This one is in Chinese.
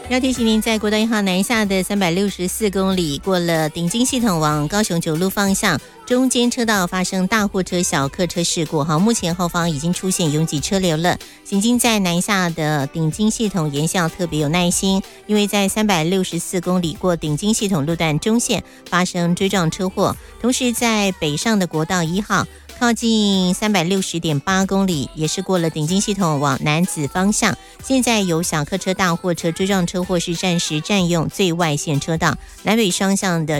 要提醒您，在国道1号南下的364公里，过了顶金系统往高雄九路方向，中间车道发生大货车、小客车事故。目前后方已经出现拥挤车流了。行经在南下的顶金系统沿线要特别有耐心，因为在364公里过顶金系统路段中线发生追撞车祸，同时在北上的国道1号。靠近360.8公里，也是过了顶金系统往南子方向。现在有小客车、大货车追撞车祸，是暂时占用最外线车道，南北双向的